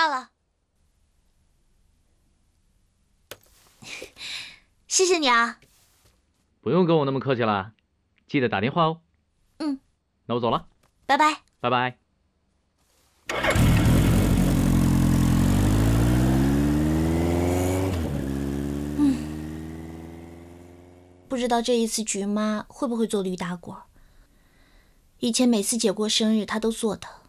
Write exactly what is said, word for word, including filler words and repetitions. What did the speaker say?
到了。谢谢你啊。 不用跟我那么客气啦，记得打电话哦。 嗯， 那我走了， 拜拜。 拜拜。 嗯，不知道这一次菊妈会不会做驴打滚。以前每次姐过生日，她都做的。